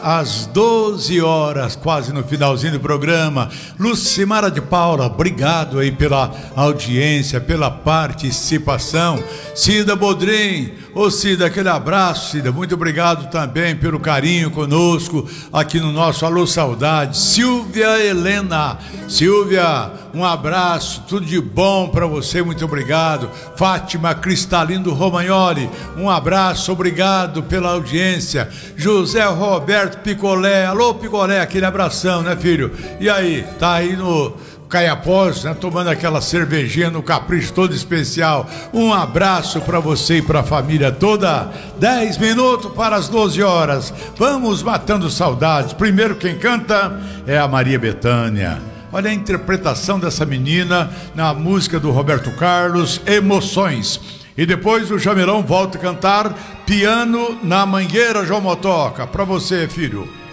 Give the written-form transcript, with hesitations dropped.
Às 12 horas, quase no finalzinho do programa. Lucimara de Paula, obrigado aí pela audiência, pela participação. Cida Bodrim, ô Cida, aquele abraço, Cida, muito obrigado também pelo carinho conosco aqui no nosso Alô Saudade. Silvia Helena, Silvia, um abraço, tudo de bom para você, muito obrigado. Fátima Cristalindo Romagnoli, um abraço, obrigado pela audiência. José Roberto Picolé, alô Picolé, aquele abração, né, filho? E aí, tá aí no Caiapós, né, tomando aquela cervejinha no capricho todo especial. Um abraço para você e para a família toda. 10 minutos para as 12 horas. Vamos matando saudades. Primeiro quem canta é a Maria Bethânia. Olha a interpretação dessa menina na música do Roberto Carlos, Emoções. E depois o Jamelão volta a cantar Piano na Mangueira, João Motoca. Pra você, filho.